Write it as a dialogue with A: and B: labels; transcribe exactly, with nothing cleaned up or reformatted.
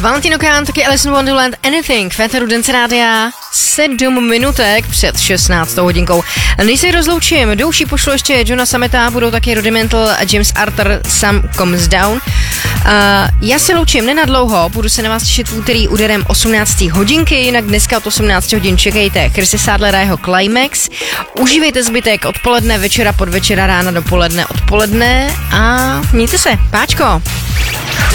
A: Valentino Khan, taky Alice in Wonderland, Anything, Féteru Dance Rádia, sedm minutek před šestnáctou hodinkou. Než se rozloučím, do uší pošlu ještě Johna Summita, budou taky Rudimental a James Arthur, Some Comes Down. Uh, já se loučím nenadlouho, budu se na vás těšit v úterý úderem osmnácté hodinky, jinak dneska od osmnácti hodin čekejte Chrisse Sadlera jeho Climax. Užívejte zbytek odpoledne, večera, podvečera, rána, dopoledne, odpoledne a mějte se, páčko.